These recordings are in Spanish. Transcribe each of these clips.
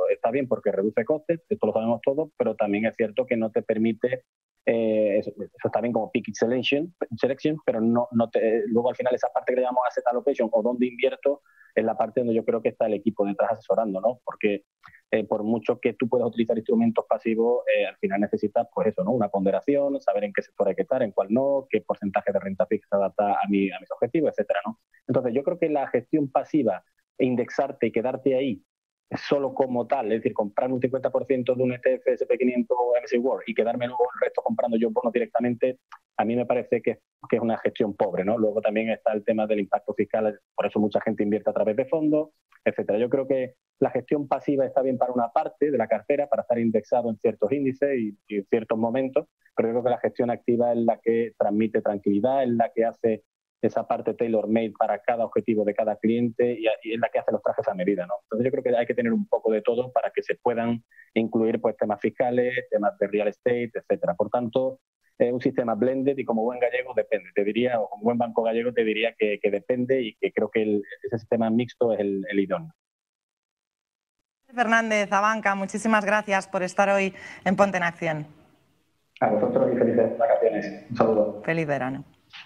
está bien porque reduce costes, esto lo sabemos todos, pero también es cierto que no te permite, eso está bien como pick selection, pero luego al final esa parte que le llamamos asset allocation o dónde invierto es la parte donde yo creo que está el equipo detrás asesorando, ¿no? Porque por mucho que tú puedas utilizar instrumentos pasivos, al final necesitas, pues eso, ¿no? Una ponderación, saber en qué sector hay que estar, en cuál no, qué porcentaje de renta fija se adapta a mis objetivos, etcétera, ¿no? Entonces, yo creo que la gestión pasiva e indexarte y quedarte ahí solo como tal, es decir, comprar un 50% de un ETF SP500 o MSCI World y quedarme luego el resto comprando yo bonos directamente, a mí me parece que es una gestión pobre, ¿no? Luego también está el tema del impacto fiscal, por eso mucha gente invierte a través de fondos, etcétera. Yo creo que la gestión pasiva está bien para una parte de la cartera, para estar indexado en ciertos índices y en ciertos momentos, pero yo creo que la gestión activa es la que transmite tranquilidad, es la que hace esa parte tailor-made para cada objetivo de cada cliente y es la que hace los trajes a medida, ¿no? Entonces yo creo que hay que tener un poco de todo para que se puedan incluir pues temas fiscales, temas de real estate, etcétera. Por tanto, un sistema blended y como buen gallego depende, te diría, o como buen banco gallego te diría que depende y que creo que ese sistema mixto es el idóneo. Fernández, Abanca, muchísimas gracias por estar hoy en Ponte en Acción. A vosotros y felices vacaciones. Un saludo. Feliz verano.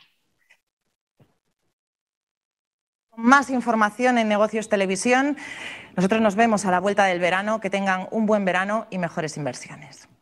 Más información en Negocios Televisión. Nosotros nos vemos a la vuelta del verano. Que tengan un buen verano y mejores inversiones.